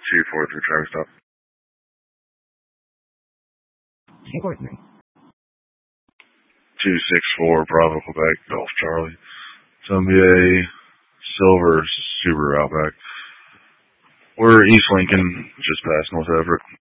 243 traffic stop. Report me. 264 Bravo, Quebec, Golf Charlie. It's going to be a silver Subaru Outback. We're East Lincoln, just past North Everett.